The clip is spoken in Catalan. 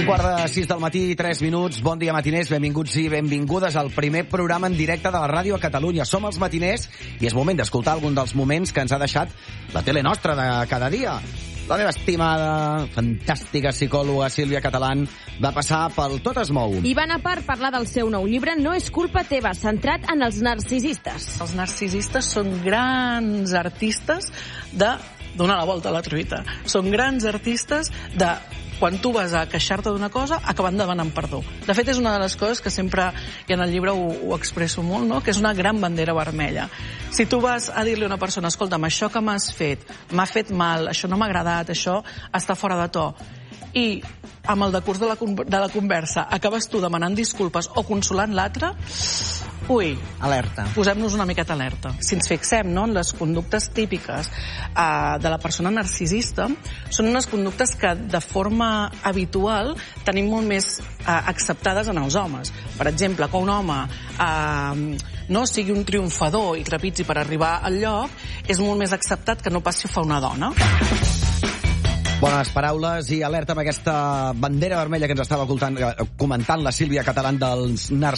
5:45 del matí, 3 minuts. Bon dia, matiners. Benvinguts i benvingudes al primer programa en directe de la ràdio a Catalunya. Som els matiners i és moment d'escoltar algun dels moments que ens ha deixat la tele nostra de cada dia. La meva estimada, fantàstica psicòloga Sílvia Catalán va passar pel Tot es mou. I va anar per parlar del seu nou llibre No és culpa teva, centrat en els narcisistes. Els narcisistes són grans artistes de donar la volta a la truita. Són grans artistes de quan tu vas a queixar-te d'una cosa, acabant demanant perdó. De fet, és una de les coses que sempre, i en el llibre ho expresso molt, no? Que és una gran bandera vermella. Si tu vas a dir-li a una persona, escolta'm, això que m'has fet, m'ha fet mal, això no m'ha agradat, això està fora de to, i amb el decurs de la conversa acabes tu demanant disculpes o consolant l'altre, ui, alerta. Posem-nos una miqueta alerta. Si ens fixem, no, en les conductes típiques de la persona narcisista, són unes conductes que de forma habitual tenim molt més acceptades en els homes. Per exemple, que un home no sigui un triomfador i trepitgi per arribar al lloc, és molt més acceptat que no pas si ho fa una dona. Bones paraules i alerta amb aquesta bandera vermella que ens estava comentant la Sílvia Catalán dels narcisistes.